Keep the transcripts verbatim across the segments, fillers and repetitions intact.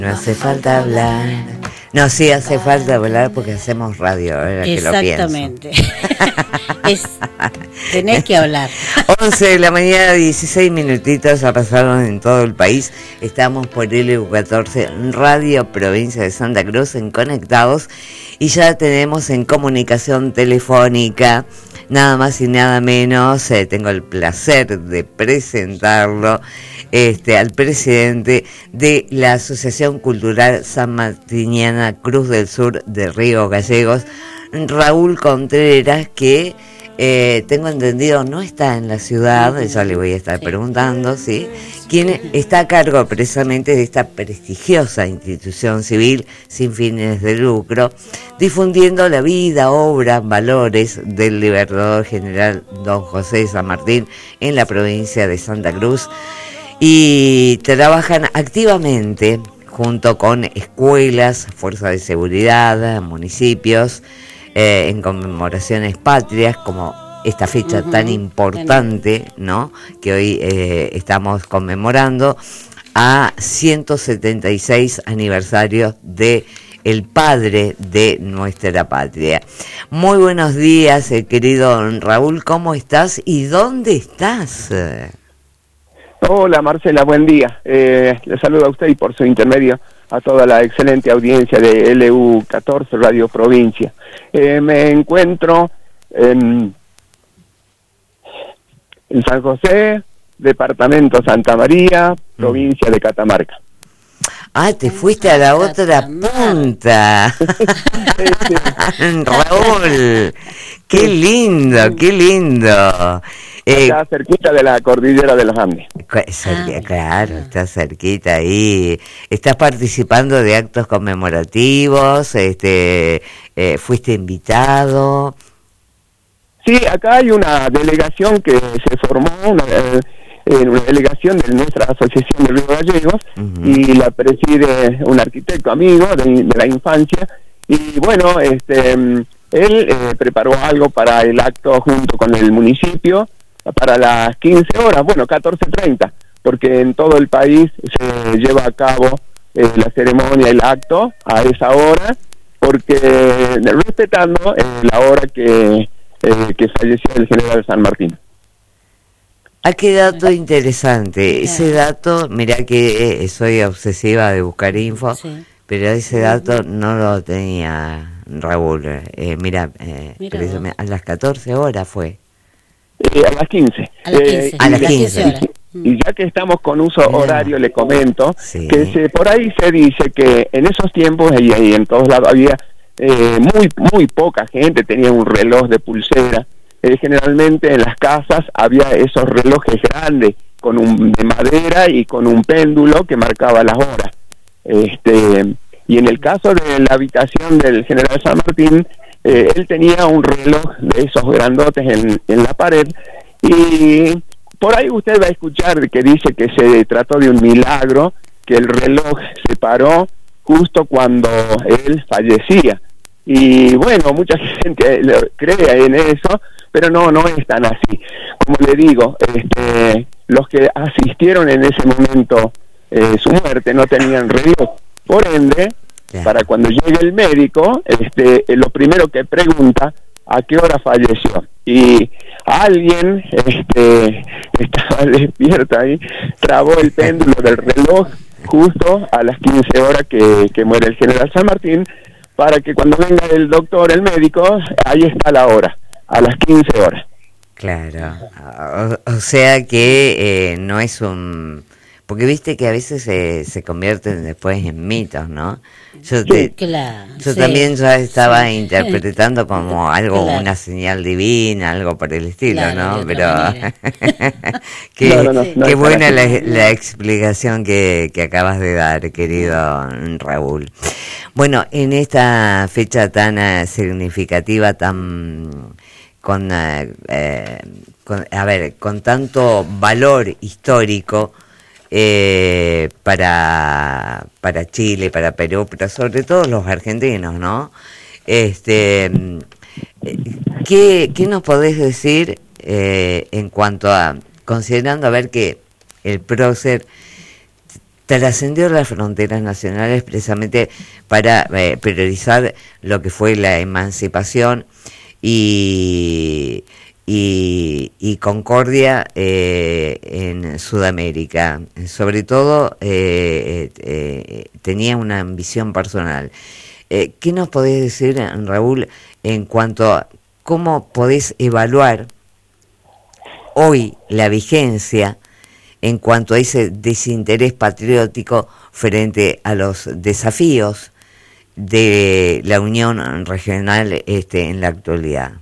No hace falta hablar. No, sí hace falta hablar porque hacemos radio, ahora que lo pienso. Exactamente. es, tenés que hablar. once de la mañana, dieciséis minutitos, ya pasaron en todo el país. Estamos por L U catorce, Radio Provincia de Santa Cruz, en Conectados. Y ya tenemos en comunicación telefónica, nada más y nada menos, eh, tengo el placer de presentarlo, este, al presidente de la Asociación Cultural Sanmartiniana Cruz del Sur de Río Gallegos, Raúl Contreras, que eh, tengo entendido no está en la ciudad, ya le voy a estar preguntando, ¿sí? Quien está a cargo precisamente de esta prestigiosa institución civil sin fines de lucro, difundiendo la vida, obra, valores del Libertador General Don José de San Martín en la provincia de Santa Cruz, y trabajan activamente junto con escuelas, fuerzas de seguridad, municipios, eh, en conmemoraciones patrias, como esta fecha uh-huh. tan importante, ¿no?, que hoy eh, estamos conmemorando, a ciento setenta y seis aniversarios de el padre de nuestra patria. Muy buenos días, eh, querido Raúl, ¿cómo estás y dónde estás? Hola Marcela, buen día. Eh, le saludo a usted y por su intermedio a toda la excelente audiencia de L U catorce Radio Provincia. Eh, me encuentro en, en San José, departamento Santa María, provincia de Catamarca. Ah, te fuiste a la otra punta. Raúl, qué lindo, qué lindo. Está eh, cerquita de la cordillera de los Andes. Cerca, ah, claro, está cerquita ahí. ¿Estás participando de actos conmemorativos? Este, eh, ¿Fuiste invitado? Sí, acá hay una delegación que se formó, una, eh, una delegación de nuestra asociación de Río Gallegos, uh-huh. y la preside un arquitecto amigo de, de la infancia. Y bueno, este, él eh, preparó algo para el acto junto con el municipio, para las quince horas, bueno, catorce treinta, porque en todo el país se lleva a cabo eh, la ceremonia, el acto, a esa hora, porque respetando eh, la hora que, eh, que falleció el general San Martín. Ah, qué dato interesante. Ese dato, mirá que eh, soy obsesiva de buscar info, sí. pero ese dato no lo tenía Raúl. Eh, mira, eh, a las catorce horas fue. Eh, a las quince. A las quince. Eh, a las quince. Y, y ya que estamos con uso Mirá. horario, le comento sí. que se, por ahí se dice que en esos tiempos, y, y en todos lados, había eh, muy muy poca gente, tenía un reloj de pulsera. Eh, generalmente en las casas había esos relojes grandes, con un de madera y con un péndulo que marcaba las horas. Este, y en el caso de la habitación del general San Martín, Eh, él tenía un reloj de esos grandotes en, en la pared, y por ahí usted va a escuchar que dice que se trató de un milagro, que el reloj se paró justo cuando él fallecía. Y bueno, mucha gente cree en eso, pero no, no es tan así. Como le digo, este, los que asistieron en ese momento eh, su muerte no tenían reloj, por ende, para cuando llegue el médico, este, lo primero que pregunta, ¿a qué hora falleció? Y alguien, este, estaba despierto ahí, trabó el péndulo del reloj justo a las quince horas que, que muere el general San Martín, para que cuando venga el doctor, el médico, ahí está la hora, a las quince horas. Claro, o, o sea que eh, no es un... Porque viste que a veces se, se convierten después en mitos, ¿no? Yo, te, sí, claro, yo sí, también ya estaba sí. interpretando como algo, claro. una señal divina, algo por el estilo, claro, ¿no? Pero qué, no, no, no, no qué buena la, la explicación que, que acabas de dar, querido Raúl. Bueno, en esta fecha tan uh, significativa, tan con, uh, eh, con, a ver, con tanto valor histórico, Eh, para para Chile, para Perú, pero sobre todo los argentinos, ¿no? Este, ¿qué, qué nos podés decir eh, en cuanto a, considerando a ver que el prócer trascendió las fronteras nacionales precisamente para eh, priorizar lo que fue la emancipación y, y, y concordia eh, en Sudamérica. Sobre todo eh, eh, tenía una ambición personal. Eh, ¿Qué nos podés decir, Raúl, en cuanto a cómo podés evaluar hoy la vigencia en cuanto a ese desinterés patriótico frente a los desafíos de la Unión Regional este, en la actualidad?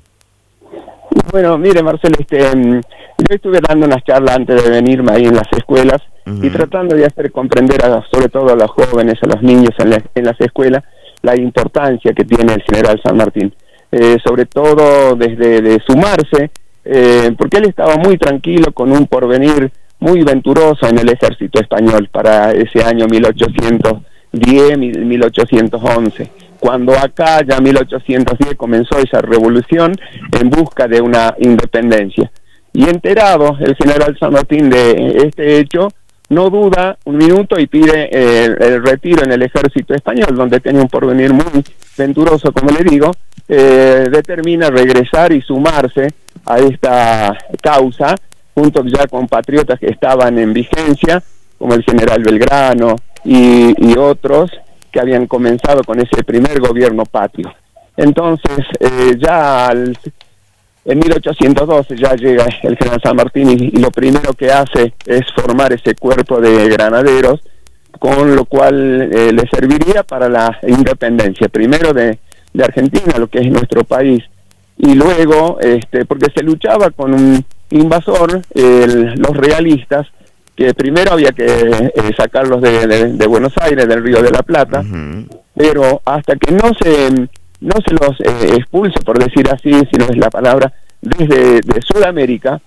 Bueno, mire, Marcelo, este, yo estuve dando unas charlas antes de venirme ahí en las escuelas, uh-huh, y tratando de hacer comprender, a, sobre todo a los jóvenes, a los niños en, la, en las escuelas, la importancia que tiene el general San Martín, eh, sobre todo desde de sumarse, eh, porque él estaba muy tranquilo con un porvenir muy venturoso en el ejército español para ese año mil ochocientos diez, mil ochocientos once, cuando acá ya en mil ochocientos diez comenzó esa revolución en busca de una independencia. Y enterado el general San Martín de este hecho, no duda un minuto y pide eh, el retiro en el ejército español, donde tenía un porvenir muy venturoso, como le digo, eh, determina regresar y sumarse a esta causa, junto ya con patriotas que estaban en vigencia, como el general Belgrano y, y otros que habían comenzado con ese primer gobierno patrio. Entonces, eh, ya al, en mil ochocientos doce ya llega el general San Martín y, y lo primero que hace es formar ese cuerpo de granaderos, con lo cual eh, le serviría para la independencia, primero de, de Argentina, lo que es nuestro país, y luego, este, porque se luchaba con un invasor, el, los realistas, que primero había que eh, sacarlos de, de, de Buenos Aires, del Río de la Plata, uh-huh, pero hasta que no se no se los eh, expulse, por decir así, si no es la palabra, desde de Sudamérica,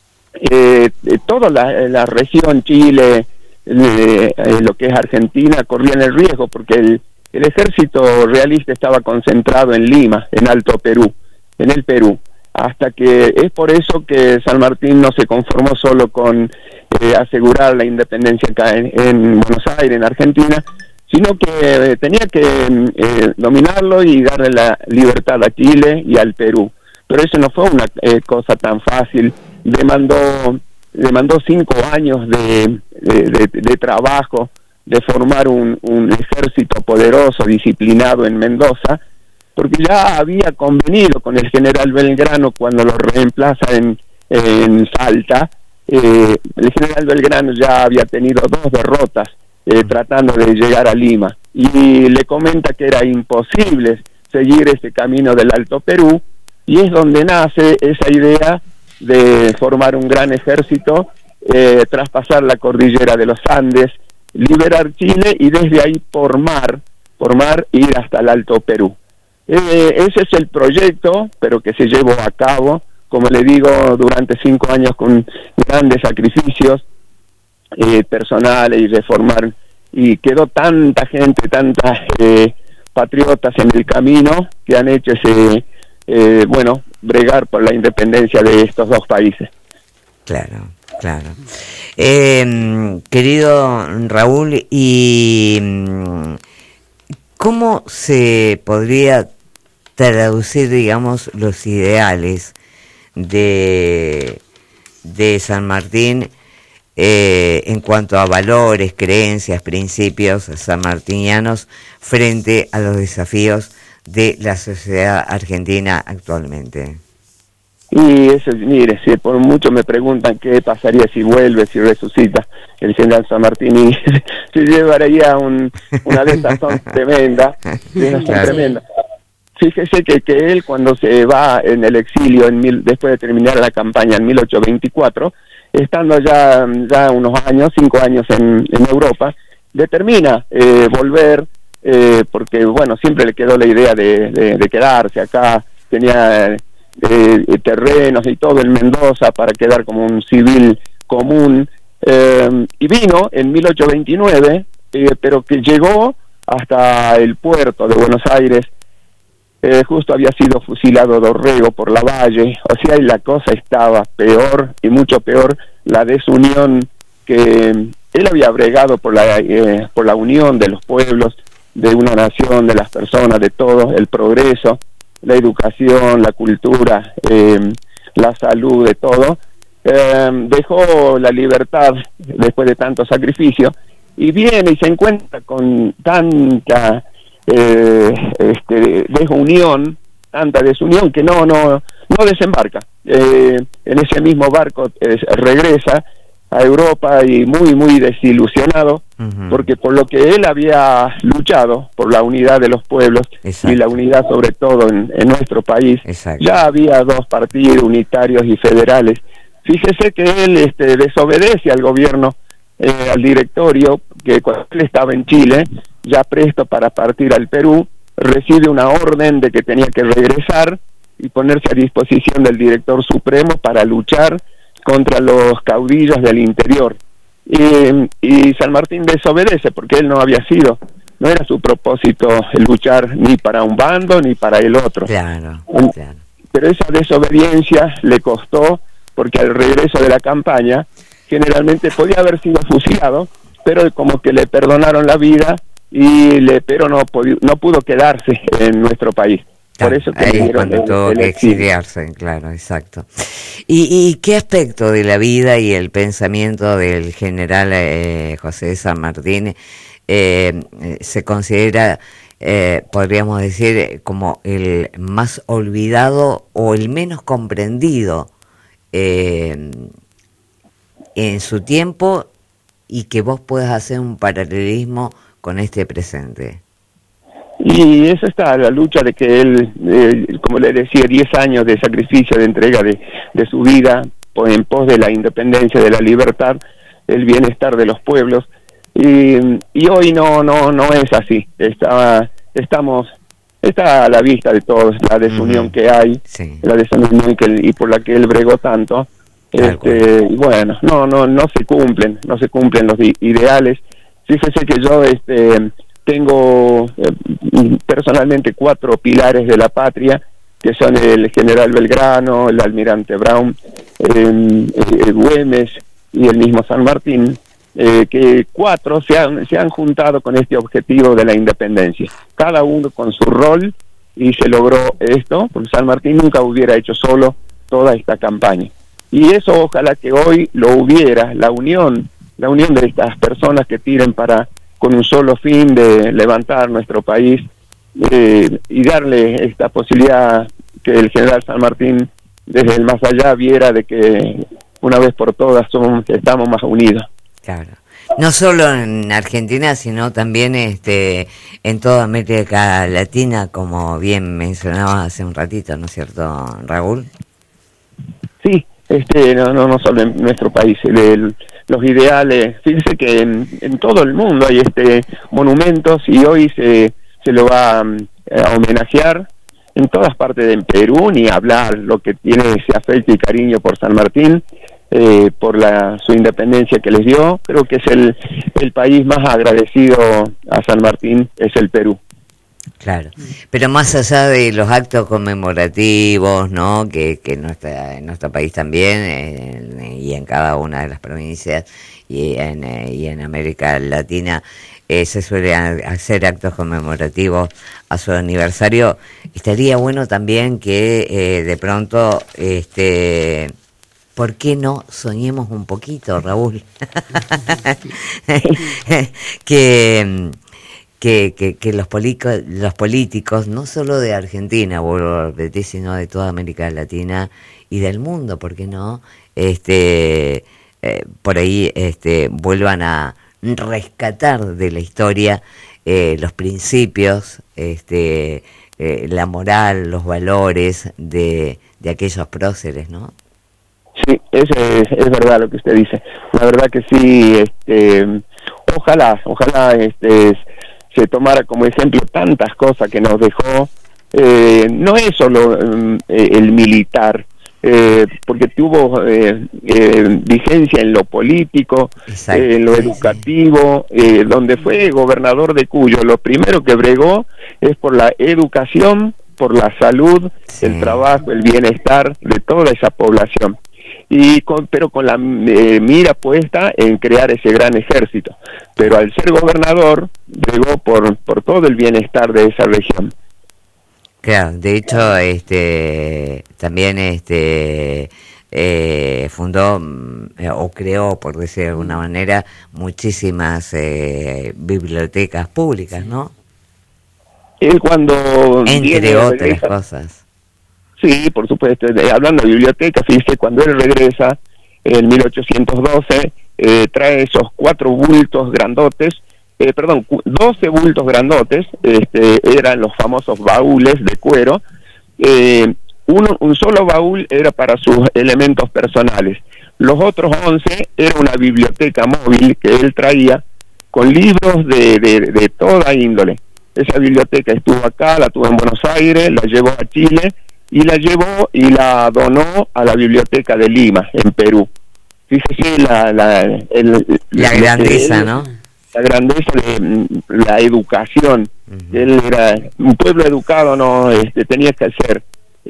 eh, toda la, la región, Chile, eh, eh, lo que es Argentina, corrían el riesgo, porque el, el ejército realista estaba concentrado en Lima, en Alto Perú, en el Perú, hasta que es por eso que San Martín no se conformó solo con eh, asegurar la independencia acá en, en Buenos Aires, en Argentina, sino que eh, tenía que eh, dominarlo y darle la libertad a Chile y al Perú. Pero eso no fue una eh, cosa tan fácil. Demandó, demandó cinco años de, de, de, de trabajo, de formar un, un ejército poderoso, disciplinado en Mendoza, porque ya había convenido con el general Belgrano cuando lo reemplaza en, en Salta. Eh, el general Belgrano ya había tenido dos derrotas eh, tratando de llegar a Lima, y le comenta que era imposible seguir ese camino del Alto Perú, y es donde nace esa idea de formar un gran ejército, eh, traspasar la cordillera de los Andes, liberar Chile y desde ahí por mar, por mar ir hasta el Alto Perú. Eh, ese es el proyecto, pero que se llevó a cabo, como le digo, durante cinco años con grandes sacrificios eh, personales y reformar, y quedó tanta gente, tantas eh, patriotas en el camino que han hecho ese, eh, bueno, bregar por la independencia de estos dos países. Claro, claro. Eh, querido Raúl, ¿y cómo se podría traducir, digamos, los ideales de, de San Martín eh, en cuanto a valores, creencias, principios sanmartinianos frente a los desafíos de la sociedad argentina actualmente? Y eso, mire, si por mucho me preguntan qué pasaría si vuelve, si resucita el general San Martín, y se llevaría un, una de estas son tremenda, una claro. tremenda. Fíjese que, que él, cuando se va en el exilio, en mil, después de terminar la campaña en mil ochocientos veinticuatro, estando ya, ya unos años, cinco años en, en Europa, determina eh, volver, eh, porque, bueno, siempre le quedó la idea de, de, de quedarse acá, tenía eh, terrenos y todo en Mendoza para quedar como un civil común, eh, y vino en mil ochocientos veintinueve, eh, pero que llegó hasta el puerto de Buenos Aires. Eh, justo había sido fusilado Dorrego por Lavalle, o sea, y la cosa estaba peor, y mucho peor, la desunión que, él había bregado por la, eh, por la unión de los pueblos, de una nación, de las personas, de todos, el progreso, la educación, la cultura, eh, la salud, de todo. Eh, dejó la libertad después de tanto sacrificio y viene y se encuentra con tanta eh, este, desunión, tanta desunión que no no no desembarca. Eh, en ese mismo barco eh, regresa a Europa y muy muy desilusionado, uh-huh. porque por lo que él había luchado, por la unidad de los pueblos, exacto. y la unidad sobre todo en, en nuestro país, exacto. ya había dos partidos unitarios y federales. Fíjese que él este, desobedece al gobierno, eh, al directorio, que cuando él estaba en Chile, ya presto para partir al Perú, recibe una orden de que tenía que regresar y ponerse a disposición del director supremo para luchar contra los caudillos del interior. Y, y San Martín desobedece porque él no había sido, no era su propósito luchar ni para un bando ni para el otro. Claro, um, claro. Pero esa desobediencia le costó, porque al regreso de la campaña generalmente podía haber sido fusilado, pero como que le perdonaron la vida y le pero no podi- no pudo quedarse en nuestro país. Por eso que ahí cuando tuvo que exiliarse, claro, exacto. ¿Y, ¿Y qué aspecto de la vida y el pensamiento del general eh, José de San Martín eh, se considera, eh, podríamos decir, como el más olvidado o el menos comprendido eh, en su tiempo, y que vos puedas hacer un paralelismo con este presente? Y eso está, la lucha de que él, eh, como le decía, diez años de sacrificio, de entrega de, de su vida pues, en pos de la independencia, de la libertad, el bienestar de los pueblos, y, y hoy no no no es así. Está, estamos está a la vista de todos la desunión uh-huh. que hay, sí. la desunión que y por la que él bregó tanto. Este, y bueno, no no no se cumplen, no se cumplen los ideales. Fíjese que yo este tengo eh, personalmente cuatro pilares de la patria, que son el general Belgrano, el almirante Brown, eh, eh, Güemes y el mismo San Martín, eh, que cuatro se han, se han juntado con este objetivo de la independencia, cada uno con su rol, y se logró esto, porque San Martín nunca hubiera hecho solo toda esta campaña. Y eso ojalá que hoy lo hubiera, la unión, la unión de estas personas que tiren para con un solo fin de levantar nuestro país eh, y darle esta posibilidad que el general San Martín desde el más allá viera de que una vez por todas somos, estamos más unidos. Claro. No solo en Argentina, sino también este en toda América Latina, como bien mencionabas hace un ratito, ¿no es cierto, Raúl? Sí, este no no no solo en nuestro país, el, el, los ideales, fíjense que en, en todo el mundo hay este monumentos y hoy se se lo va eh, a homenajear en todas partes de Perú, ni hablar lo que tiene ese afecto y cariño por San Martín, eh, por la su independencia que les dio. Creo que es el el país más agradecido a San Martín, es el Perú. Claro, pero más allá de los actos conmemorativos, ¿no? Que, que en, nuestra, en nuestro país también, eh, y en cada una de las provincias, y en, eh, y en América Latina, eh, se suelen hacer actos conmemorativos a su aniversario. Estaría bueno también que eh, de pronto, este, ¿por qué no soñemos un poquito, Raúl? que... Que, que, que los, polico, los políticos, no solo de Argentina, vuelvo a repetir, sino de toda América Latina y del mundo, ¿por qué no? Este, eh, por ahí este, vuelvan a rescatar de la historia eh, los principios, este, eh, la moral, los valores de, de aquellos próceres, ¿no? Sí, es, es, es verdad lo que usted dice. La verdad que sí, este, ojalá, ojalá este se tomara como ejemplo tantas cosas que nos dejó. Eh, no es solo eh, el militar, eh, porque tuvo eh, eh, vigencia en lo político, eh, en lo educativo, eh, donde fue gobernador de Cuyo. Lo primero que bregó es por la educación, por la salud, sí. el trabajo, el bienestar de toda esa población. y con, pero con la eh, mira puesta en crear ese gran ejército. Pero al ser gobernador, bregó por, por todo el bienestar de esa región. Claro, de hecho, este, también este, eh, fundó eh, o creó, por decir de alguna manera, muchísimas eh, bibliotecas públicas, ¿no? Él cuando... Entre otras regresa, cosas. Sí, por supuesto. Hablando de biblioteca, fíjese, cuando él regresa en mil ochocientos doce, eh, trae esos cuatro bultos grandotes, eh, perdón, doce bultos grandotes, este, eran los famosos baúles de cuero. Eh, uno, un solo baúl era para sus elementos personales. Los otros once era una biblioteca móvil que él traía con libros de, de, de toda índole. Esa biblioteca estuvo acá, la tuvo en Buenos Aires, la llevó a Chile, y la llevó y la donó a la Biblioteca de Lima, en Perú. Fíjese la la, el, la grandeza, él, ¿no? La grandeza de la educación. Uh-huh. Él era un pueblo educado, no este, tenía que ser.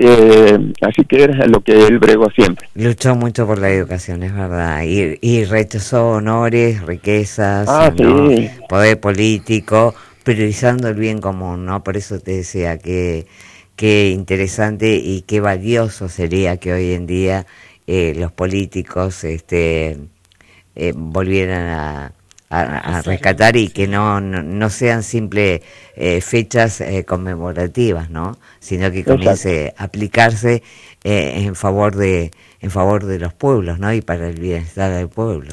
Eh, así que era lo que él bregó siempre. Luchó mucho por la educación, es verdad. Y, y rechazó honores, riquezas, ah, ¿no? Sí. Poder político, priorizando el bien común, ¿no? Por eso te decía que qué interesante y qué valioso sería que hoy en día eh, los políticos este, eh, volvieran a, a, a rescatar y que no, no, no sean simples eh, fechas eh, conmemorativas, ¿no? Sino que comience Exacto. a aplicarse eh, en favor de en favor de los pueblos, ¿no? Y para el bienestar del pueblo.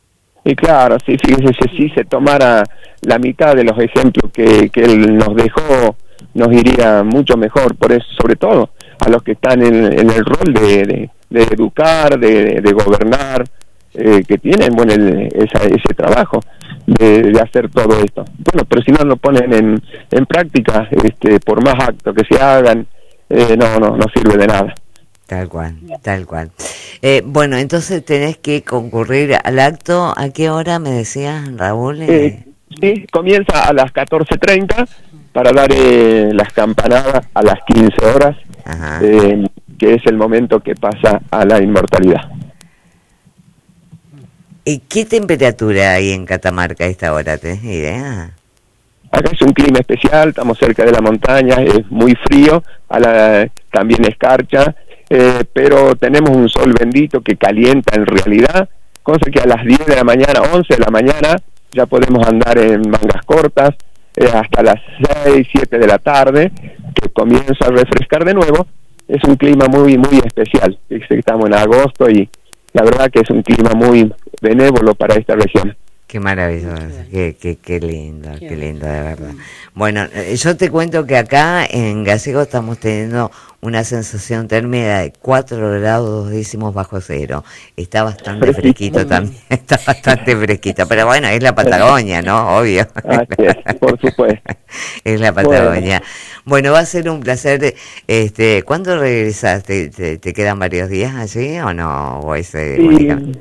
Y claro, sí, fíjese, si se tomara la mitad de los ejemplos que, que él nos dejó, nos iría mucho mejor, por eso, sobre todo a los que están en, en el rol de, de, de educar, de, de gobernar, eh, que tienen bueno el, esa, ese trabajo de, de hacer todo esto. Bueno, pero si no lo ponen en, en práctica, este, por más actos que se hagan, eh, no, no, no sirve de nada. Tal cual, tal cual. Eh, bueno, entonces tenés que concurrir al acto. ¿A qué hora me decías, Raúl? Eh, sí, comienza a las catorce treinta para dar eh, las campanadas a las quince horas, eh, que es el momento que pasa a la inmortalidad. ¿Y qué temperatura hay en Catamarca a esta hora? ¿Tenés idea? Acá es un clima especial, estamos cerca de la montaña, es muy frío, a la, también escarcha, eh, pero tenemos un sol bendito que calienta en realidad, cosa que a las diez de la mañana, once de la mañana, ya podemos andar en mangas cortas, eh, hasta las seis, siete de la tarde, que comienza a refrescar de nuevo. Es un clima muy, muy especial. Estamos en agosto y la verdad que es un clima muy benévolo para esta región. Qué maravilloso, qué, qué, qué lindo, qué lindo de verdad. Bueno, yo te cuento que acá en Gallego estamos teniendo una sensación térmica de cuatro grados décimos bajo cero. Está bastante fresquito también, está bastante fresquito, pero bueno, es la Patagonia, ¿no? Obvio. Así es, por supuesto. Es la Patagonia. Bueno, bueno, va a ser un placer. Este, ¿cuándo regresas? ¿Te, te, te quedan varios días allí o no? ¿O es, eh, sí.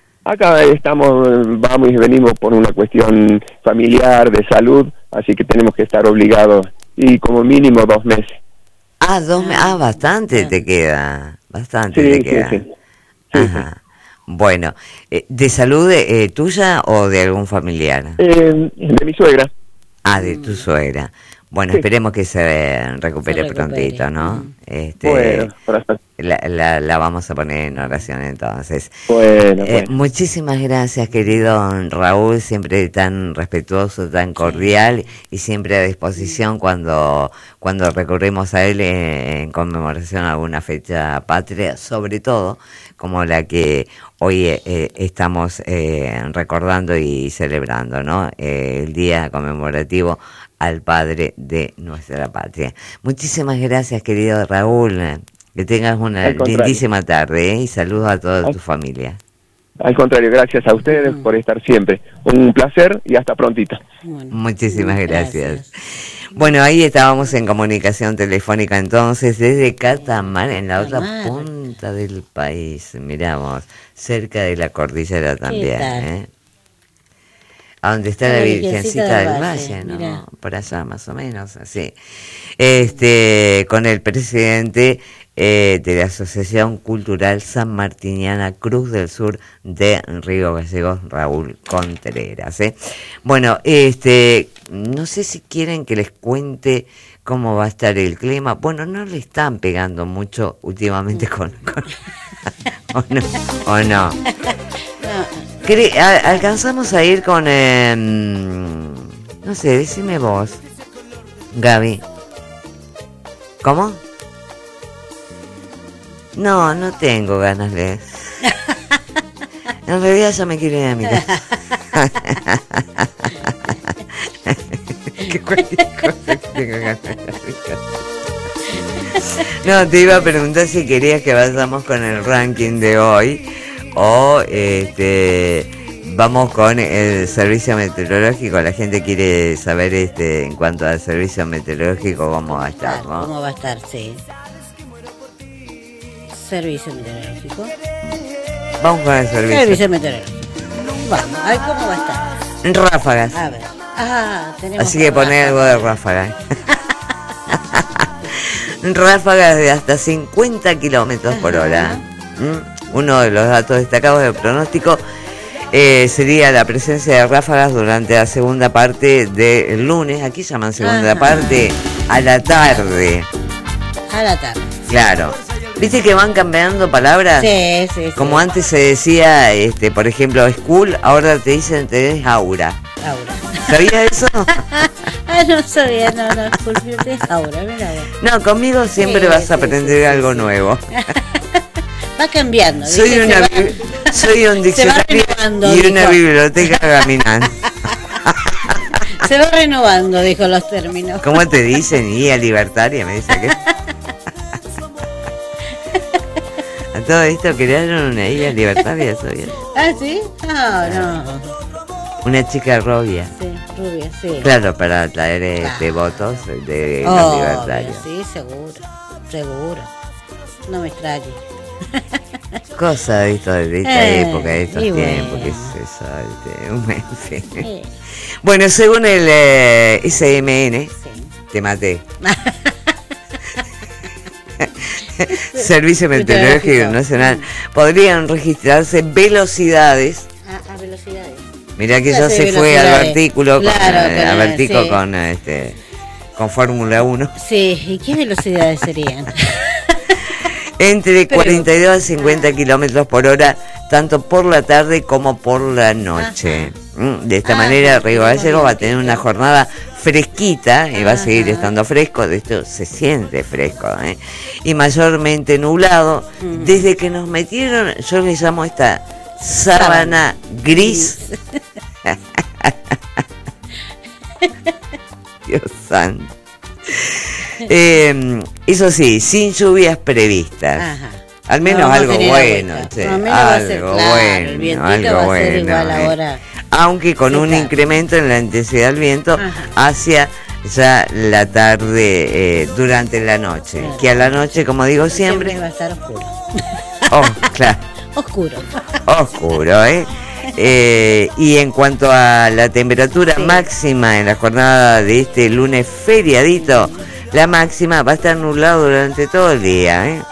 Acá estamos, vamos y venimos por una cuestión familiar, de salud, así que tenemos que estar obligados, y como mínimo dos meses. Ah, dos meses, ah, bastante te queda, bastante sí, te queda. Sí, sí. Ajá. Sí. Bueno, ¿de salud eh, tuya o de algún familiar? Eh, de mi suegra. Ah, de tu suegra. Bueno, sí. Esperemos que se recupere, se recupere. prontito, ¿no? Mm. Este, bueno, la, la, la vamos a poner en oración entonces. Bueno, eh, bueno. Muchísimas gracias, querido Raúl, siempre tan respetuoso, tan cordial sí. y siempre a disposición cuando, cuando recurrimos a él en, en conmemoración a alguna fecha patria, sobre todo como la que hoy eh, estamos eh, recordando y celebrando, ¿no? Eh, el día conmemorativo al padre de nuestra patria. Muchísimas gracias, querido Raúl. Que tengas una lindísima tarde, ¿eh? Y saludos a toda tu familia. Al contrario, gracias a ustedes por estar siempre. Un placer y hasta prontito. Bueno, muchísimas gracias. gracias. Bueno, ahí estábamos en comunicación telefónica entonces desde Catamarca, en la otra punta del país. Miramos, cerca de la cordillera también, ¿eh? a donde está la, la Virgencita del, del Valle, Valle, ¿no? Mirá. Por allá más o menos, así. Este, con el presidente eh, de la Asociación Cultural San Martiniana Cruz del Sur de Río Gallegos, Raúl Contreras. ¿eh? Bueno, este, no sé si quieren que les cuente cómo va a estar el clima. Bueno, no le están pegando mucho últimamente con... con ¿O no? ¿O no? Alcanzamos a ir con... Eh, no sé, decime vos, Gaby. ¿Cómo? No, no tengo ganas de... En realidad ya me quiero ir a mi casa. Que cualquier cosa que tengo ganas de hacer. No, te iba a preguntar si querías que vayamos con el ranking de hoy o este vamos con el servicio meteorológico. La gente quiere saber este en cuanto al servicio meteorológico cómo va a estar, ¿no? ¿Cómo va a estar? Sí. Servicio meteorológico. Vamos con el servicio. Servicio meteorológico. Vamos, a ver cómo va a estar. Ráfagas. A ver. Ah, tenemos Así que poné algo de ráfagas. Ráfagas de hasta cincuenta kilómetros por hora. ¿Mm? Uno de los datos destacados del pronóstico eh, sería la presencia de ráfagas durante la segunda parte del lunes. Aquí llaman segunda Ajá. parte a la tarde. A la tarde. Claro. ¿Viste que van cambiando palabras? Sí, sí, sí. Como antes se decía, este, por ejemplo, school, ahora te dicen tenés aura. Aura. ¿Sabías eso? Ah, no sabía, no, no, es aura, mira. No, conmigo siempre sí, vas a sí, aprender sí, algo sí. nuevo. Va cambiando. Soy, una, va, soy un diccionario y dijo. Una biblioteca caminando. Se va renovando, dijo los términos. ¿Cómo te dicen? Guía libertaria, me dice que... A todo esto crearon una guía libertaria, ¿sabías? ¿Ah, sí? No, no. Una chica rubia. Sí, rubia, sí. Claro, para traer claro. este, votos de oh, los libertarios. Sí, seguro, seguro. No me extrañe. Cosa de esta, de esta eh, época, de estos tiempos, bueno. que es eso, este, un en fin. Eh. Bueno, según el eh, S M N, sí. te maté. Servicio Meteorológico Nacional, podrían registrarse velocidades. Ah, a velocidades. Mirá que ya se fue al artículo claro, con, eh, al artículo sí. con este con Fórmula uno. Sí, ¿y qué velocidades serían? Entre Pero, cuarenta y dos a cincuenta ah. kilómetros por hora, tanto por la tarde como por la noche. Ajá. De esta ah, manera, Río Gallegos va a tener una jornada fresquita y va a seguir estando fresco. De esto se siente fresco, ¿eh? Y mayormente nublado. Mm. Desde que nos metieron, yo le llamo esta sábana gris. Dios santo. Eh, eso sí, sin lluvias previstas. Ajá. Al menos no, algo bueno, che, no, algo ser, claro, bueno, algo bueno. Eh. Aunque con sí, un claro. incremento en la intensidad del viento Ajá. hacia ya la tarde, eh, durante la noche. Claro. Que a la noche, como digo siempre, siempre va a estar oscuro. Oh, claro. Oscuro. Oscuro, ¿eh? ¿eh? Y en cuanto a la temperatura sí. máxima en la jornada de este lunes feriadito, la máxima va a estar nublado durante todo el día, ¿eh?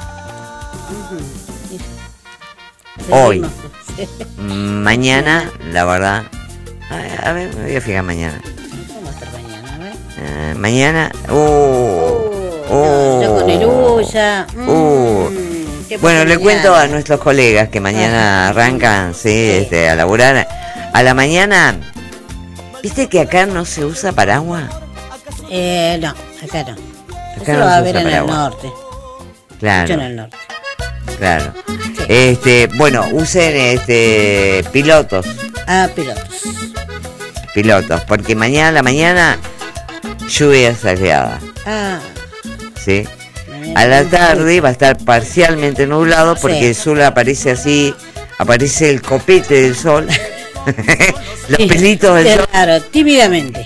Uh-huh. Hoy. Sí. Mañana, la verdad. A, a ver, me voy a fijar mañana. ¿Cómo va a estar mañana? A ver. Uh, mañana. Uh, uh, uh, no, con el Ulla. Uh. Mm. Bueno, le cuento a nuestros colegas que mañana arrancan, sí, sí. Este, a laburar. A la mañana, ¿viste que acá no se usa paraguas? Eh, no, acá no. Acá Eso no lo va se a ver usa en paraguas. el norte. Claro. Mucho en el norte. Claro. Sí. Este, bueno, usen este pilotos. Ah, pilotos. Pilotos, porque mañana a la mañana lluvia soleada. Ah. Sí. A la tarde va a estar parcialmente nublado porque sí. el sol aparece así, aparece el copete del sol, los sí, pelitos del sol. Claro, tímidamente.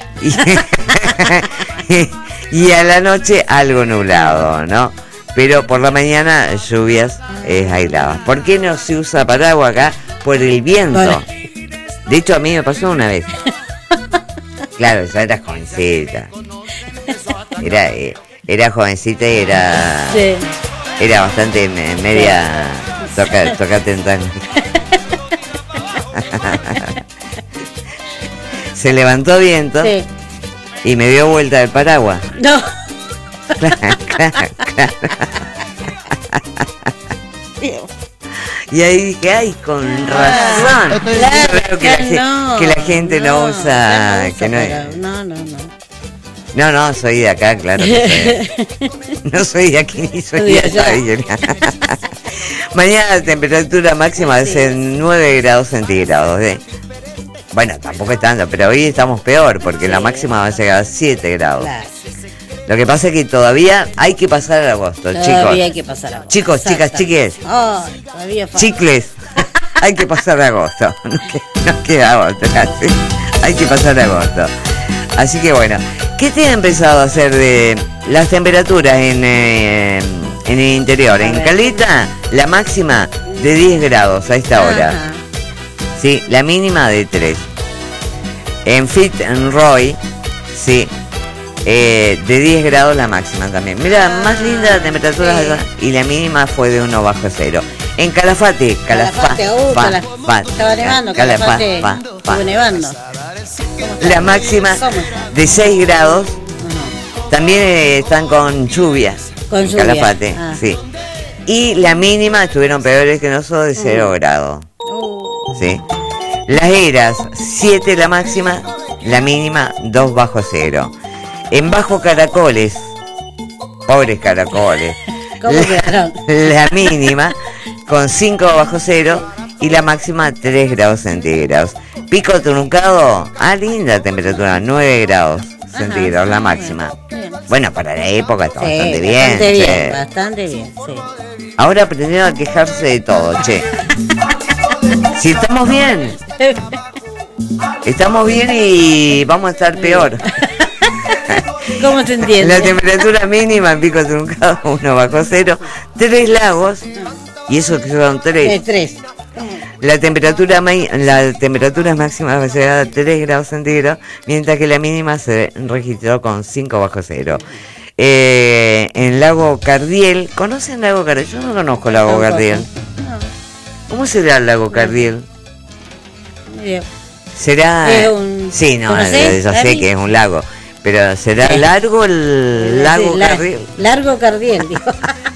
Y, y a la noche algo nublado, ¿no? Pero por la mañana lluvias eh, aisladas. ¿Por qué no se usa paraguas acá? Por el viento. Bueno. De hecho a mí me pasó una vez. Claro, ya era jovencita. Era, era jovencita y era... Sí. Era bastante me- media... Toca, tocate en tango. Se levantó viento Sí. y me dio vuelta el paraguas. No. Claro, claro, claro. Y ahí dije, ay, con razón. Claro, Yo veo que, la, que ge- no, que la gente no, usa, ya no usa que no, para- no, no, no. no, no, soy de acá, claro que soy. No soy de aquí ni soy de allá. Mañana la temperatura máxima va a ser nueve grados centígrados. ¿eh? Bueno, tampoco es tanto, pero hoy estamos peor porque Sí. la máxima va a llegar a siete grados. Claro. Lo que pasa es que todavía hay que pasar el agosto, Todavía chicos. hay que pasar agosto. Chicos, chicas, Exacto. chiques. Ay, todavía falta. Chicles, hay que pasar agosto. No, que- no queda otra. ¿sí? Hay que pasar agosto. Así que bueno, ¿qué tienen pensado hacer de las temperaturas en, eh, en el interior? A En ver. Caleta, la máxima de diez grados a esta hora. Ajá. Sí, la mínima de tres. En Fit and Roy, sí, eh, de diez grados la máxima también. Mira, Ah, más linda la temperatura sí. allá, y la mínima fue de uno bajo cero. En Calafate, Calafate, Calafate, uh, Cala- estaba nevando, Calafate, estuvo nevando. ¿Cómo está? La máxima ¿Cómo está? de seis grados, Ajá. también eh, están con lluvias. Con en lluvia. Calafate, Ah. sí. Y la mínima estuvieron peores que nosotros de cero Mm. grados. Uh, ¿sí? Las Heras, siete la máxima, la mínima dos bajo cero. En Bajo Caracoles, pobres caracoles, ¿Cómo quedaron? la mínima con cinco bajo cero y la máxima tres grados centígrados. Pico Truncado, ah, linda temperatura, nueve grados centígrados, la máxima. Bien. Bueno, para la época está Sí, bastante bien. bastante bien, che. bastante bien, sí. Ahora aprendieron a quejarse de todo, che. Si estamos bien, estamos bien y vamos a estar peor. ¿Cómo se entiende? La temperatura mínima en Pico Truncado, uno bajo cero, tres lagos, y eso que son De tres. tres. La temperatura mai- la temperatura máxima va a llegar a tres grados centígrados, mientras que la mínima se registró con cinco bajo cero. Eh, en Lago Cardiel, ¿conocen Lago Cardiel? Yo no conozco Lago Tampoco. Cardiel. No, ¿Cómo será el Lago Cardiel? medio- ¿Será...? Es un- Sí, no, ¿conocés, yo sé Gaby? que es un lago, pero ¿será Sí. largo el Lago La- Cardiel? Largo Cardiel, dijo.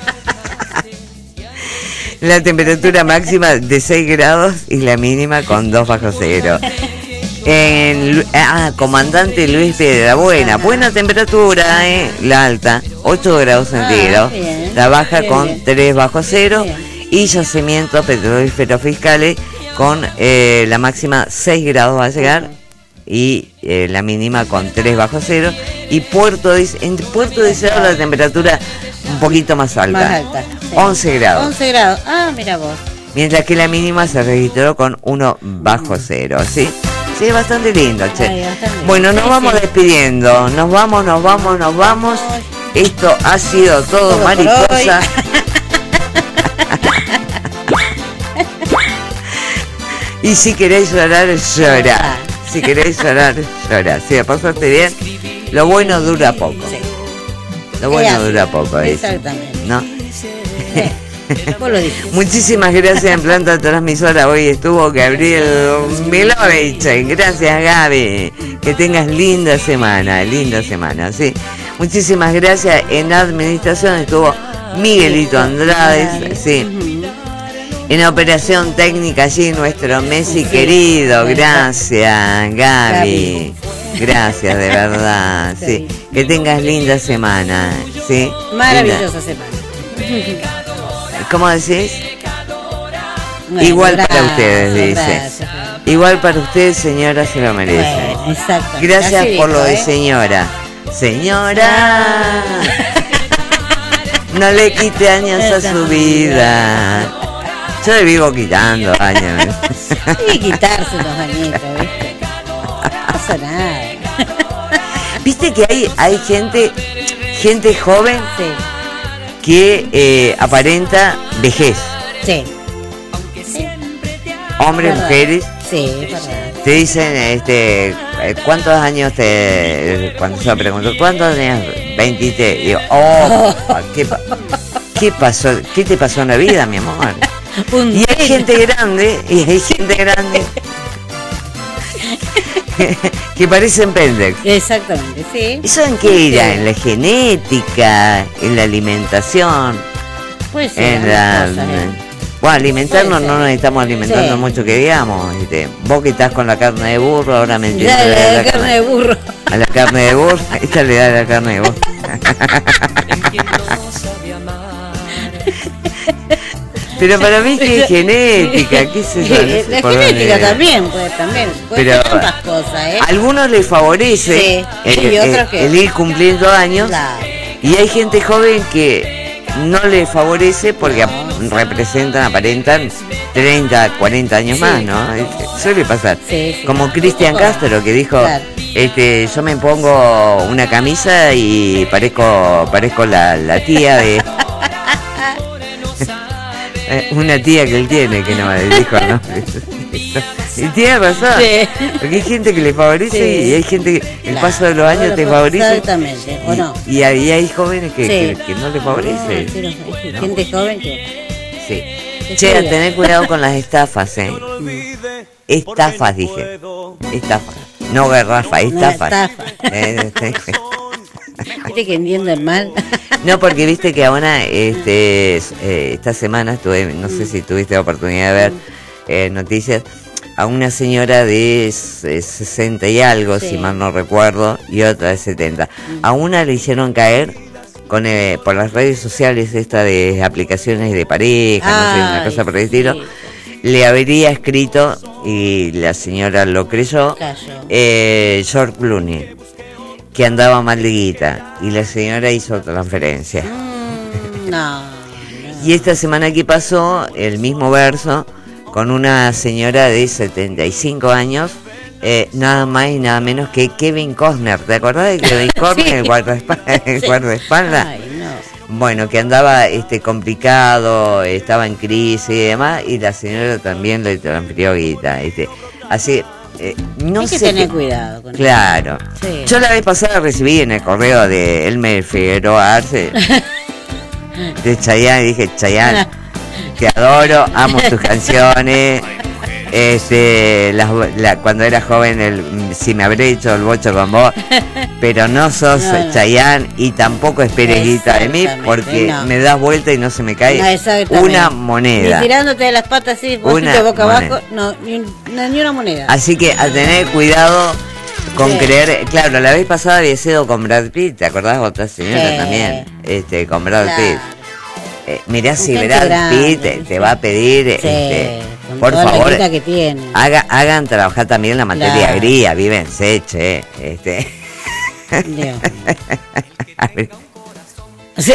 La temperatura máxima de seis grados y la mínima con dos bajo cero. En, Lu- ah, comandante Luis Piedrabuena, buena temperatura, eh, la alta, ocho grados centígrados, bien. la baja Bien, con bien. tres bajo cero Bien. y yacimientos petrolíferos fiscales con eh, la máxima seis grados va a llegar y eh, la mínima con tres bajo cero. Y Puerto de, en Puerto Deseado la temperatura un poquito más alta, Más alta. sí. once grados. once grados. Ah, mira vos. Mientras que la mínima se registró con uno bajo cero, ¿sí? Sí, bastante lindo, che. Ay, bastante. Bueno, nos Sí, vamos sí. despidiendo. Nos vamos, nos vamos, nos vamos. Esto ha sido todo, Todo por mariposa. Y si queréis llorar, llorá. Si queréis llorar, llorá. Si la pasaste bien, lo bueno dura poco. Sí. Lo bueno Es así. dura poco, dice. Exactamente. ¿No? Vos lo dijiste. Muchísimas gracias en planta transmisora. Hoy estuvo Gabriel Milovich. Gracias, Gaby. Que tengas linda semana, linda semana, sí. Muchísimas gracias. En administración estuvo Miguelito Andrade, sí. Ujú. En operación técnica allí nuestro Messi querido. Gracias, Gaby. Gracias, de verdad, sí. Que tengas linda semana, sí. Maravillosa semana. Linda. ¿Cómo decís? Bueno, Igual para gracias, ustedes, dice. gracias. Igual para ustedes, señora, se lo merece. Bueno, exacto. Gracias Así por dijo, lo de ¿eh? señora. Señora, no le quite años a su vida. Yo le vivo quitando años. Hay que quitarse los añitos, ¿viste? No pasa nada. Viste que hay, hay gente, gente joven Sí, que eh, aparenta vejez. sí. Hombres, Verdad. mujeres, Sí, es verdad. te dicen, este, ¿cuántos años te...? Cuando yo pregunto, ¿cuántos años? veintitrés. Digo, oh, ¿qué, ¿qué pasó? ¿Qué te pasó en la vida, mi amor? Un y hay gente grande, y hay gente grande que, que parecen pendex. Exactamente, sí. ¿Eso en qué irá? Sí. ¿En la genética? ¿En la alimentación? Puede ser. En la... Cosas, ¿eh? Bueno, alimentarnos no nos estamos alimentando sí. mucho que digamos. ¿Viste? Vos que estás con la carne de burro, ahora me entiendes. Ya, la, la, la carne de burro. A la carne de burro, esta le da la carne de burro. Pero para mí que es genética, ¿qué sé yo? No sé la genética dónde... también, pues también. Puede ser tantas cosas, ¿eh? A algunos les favorece sí. el, y otros el, que... el ir cumpliendo años. Claro. Y hay gente joven que no le favorece porque no. representan, aparentan treinta, cuarenta años sí. más, ¿no? Suele pasar. Sí, sí. Como Cristian Castro, que dijo, claro. este, yo me pongo una camisa y parezco parezco la, la tía de... una tía que él tiene, que no, dijo, ¿no? Y tiene razón, sí. Porque hay gente que le favorece sí. y hay gente que el claro. paso de los años bueno, te favorece. Exactamente, ¿o no? Y, y, hay, y hay jóvenes que, sí. que, que no le favorece. No, pero hay no. gente joven que... Sí. Che, a tener cuidado con las estafas, ¿eh? Mm. Estafas, dije. Estafas. No garrafa, estafas. No, estafa. Eh, ¿Viste que entienden mal? No, porque viste que ahora, este, eh, esta semana estuve, no sé si tuviste la oportunidad de ver eh, noticias, a una señora de sesenta y algo, sí. si mal no recuerdo, y otra de setenta. A una le hicieron caer con eh, por las redes sociales, esta de aplicaciones de pareja, Ay, no sé, una cosa por el estilo. Sí. Le habría escrito, y la señora lo creyó, eh, George Clooney, que andaba mal de guita, y la señora hizo transferencia. Mm, no, no. Y esta semana que pasó, el mismo verso, con una señora de setenta y cinco años, eh, nada más y nada menos que Kevin Costner. ¿Te acordás de Kevin Costner, sí. el guardaespaldas? El guardaespaldas? Ay, no. Bueno, que andaba este complicado, estaba en crisis y demás, y la señora también le transfirió guita. Este. Así, eh, no Hay sé que tener que... cuidado con Claro. eso. Sí. Yo la vez pasada recibí en el correo de Elmer Figueroa Arce, de Chayanne, y dije, Chayanne, te adoro, amo tus canciones. Este, la, la, cuando era joven, el, si me habré hecho el bocho con vos, pero no sos no, no. Chayanne y tampoco esperes guita de mí porque no. me das vuelta y no se me cae no, una moneda. Ni tirándote de las patas así, una boca moneda. Abajo, no ni, ni una moneda. Así que a tener cuidado con sí. creer, claro, la vez pasada había sido con Brad Pitt, ¿te acordás? Otra señora sí. también, este, con Brad claro. Pitt. Eh, mirá si Brad Pitt te, te va a pedir, sí. este, por favor, que tiene. Haga, hagan trabajar también la materia claro. gría, vívense, che, este. Dios. Sí.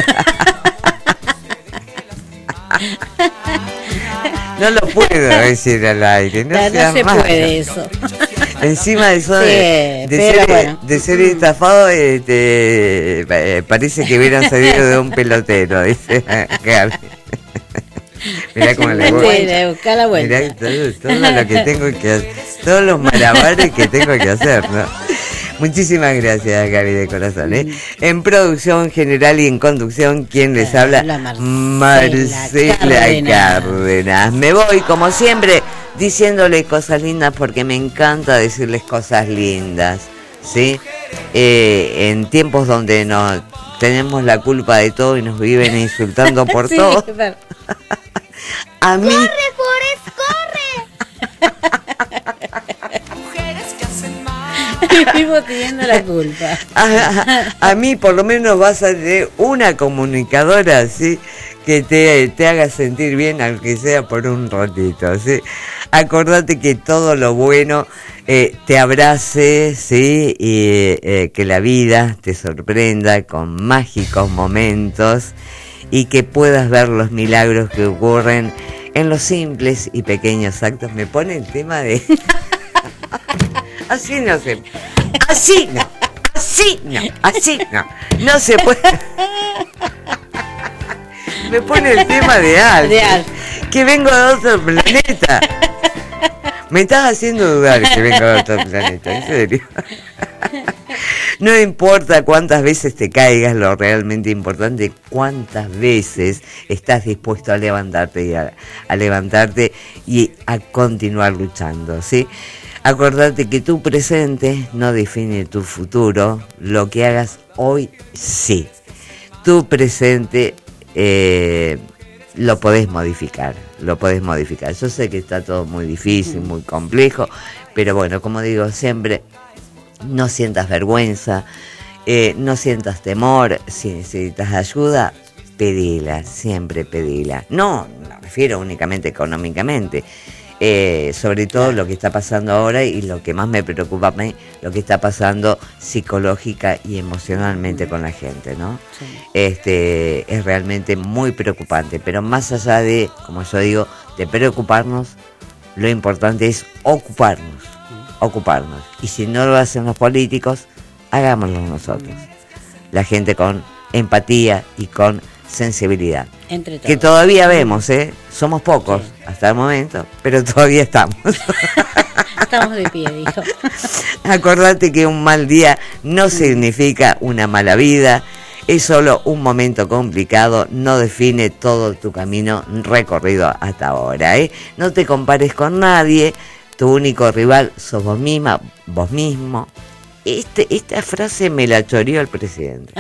No lo puedo decir al aire, no, no, no se malo. Puede eso. Encima de eso sí, de, de, ser, bueno. de ser estafado, este, eh, parece que hubieran salido de un pelotero, dice Gaby. Mirá cómo le voy. Buscar la vuelta. Mirá todo, todo lo que tengo que hacer, todos los malabares que tengo que hacer, ¿no? Muchísimas gracias, Gaby, de corazón, ¿eh? En producción general y en conducción, ¿quién les habla? Marcela, Marcela Cárdenas. Cárdenas. Me voy, como siempre, diciéndole cosas lindas porque me encanta decirles cosas lindas, ¿sí? Eh, en tiempos donde nos tenemos la culpa de todo y nos viven insultando por sí, todo. Pero... A mí... ¡Corre, Forrest, corre! Vivo teniendo la culpa. A, a, a mí por lo menos vas a tener una comunicadora así que te, te haga sentir bien, aunque sea por un ratito, ¿sí? Acordate que todo lo bueno eh, te abrace, ¿sí? Y eh, que la vida te sorprenda con mágicos momentos y que puedas ver los milagros que ocurren en los simples y pequeños actos. Me pone el tema de... Así no se... Así no. Así no. Así no. No se puede... Me pone el tema de Alf. De Alf. Que vengo de otro planeta. Me estás haciendo dudar que vengo de otro planeta, en serio. No importa cuántas veces te caigas, lo realmente importante es cuántas veces estás dispuesto a levantarte y a, a levantarte y a continuar luchando, ¿sí? Acordate que tu presente no define tu futuro, lo que hagas hoy sí. Tu presente eh, lo podés modificar, lo podés modificar. Yo sé que está todo muy difícil, muy complejo, pero bueno, como digo siempre, no sientas vergüenza, eh, no sientas temor. Si necesitas ayuda, pedila, siempre pedila. No, me refiero únicamente económicamente, eh, sobre todo lo que está pasando ahora y lo que más me preocupa a mí, lo que está pasando psicológica y emocionalmente con la gente, ¿no? Sí. Este, es realmente muy preocupante, pero más allá de, como yo digo, de preocuparnos, lo importante es ocuparnos. ocuparnos. Y si no lo hacen los políticos, hagámoslo nosotros. La gente con empatía y con sensibilidad. Entre todos. Que todavía vemos, ¿eh? Somos pocos, sí, hasta el momento, pero todavía estamos. Estamos de pie, dijo. Acordate que un mal día no significa una mala vida. Es solo un momento complicado, no define todo tu camino recorrido hasta ahora, ¿eh? No te compares con nadie. Tu único rival sos vos misma, vos mismo. Este, esta frase me la choreó el presidente.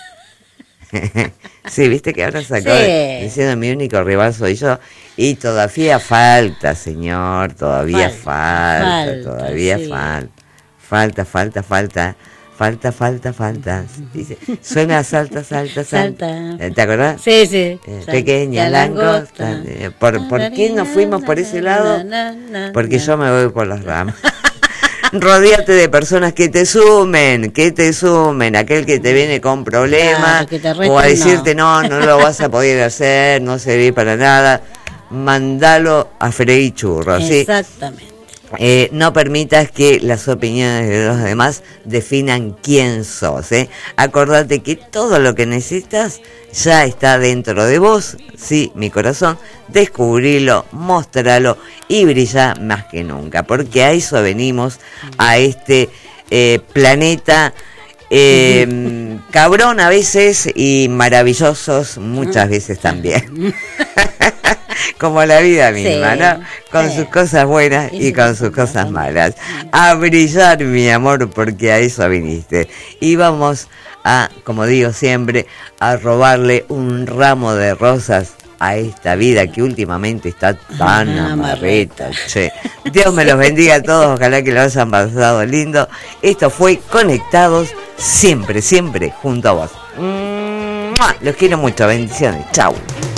Sí, viste que ahora sacó sí. diciendo mi único rival soy yo. Y todavía falta, señor, todavía falta, falta, falta todavía sí. falta. Falta, falta, falta. Falta, falta, falta. Dice, suena salta, salta, salta. salta. ¿Te acordás? Sí, sí. Eh, pequeña langosta. langosta. ¿Por, ¿Por qué nos fuimos por ese lado? Porque yo me voy por las ramas. Rodéate de personas que te sumen, que te sumen. Aquel que te viene con problemas claro, o a decirte no. no, no lo vas a poder hacer, no serví para nada. Mandalo a freír churros. Exactamente. ¿sí? Eh, no permitas que las opiniones de los demás definan quién sos, ¿eh? Acordate que todo lo que necesitas ya está dentro de vos, sí, mi corazón, descubrilo, mostralo y brilla más que nunca, porque a eso venimos, a este eh, planeta eh, cabrón a veces y maravillosos muchas veces también. Como la vida misma, sí, ¿no? Con sí. sus cosas buenas y, y con sus cosas malas. A brillar, mi amor, porque a eso viniste. Y vamos a, como digo siempre, a robarle un ramo de rosas a esta vida que últimamente está tan ah, amarreta. Che. Dios me los bendiga a todos, ojalá que lo hayan pasado lindo. Esto fue Conectados, siempre, siempre junto a vos. Los quiero mucho, bendiciones. Chau.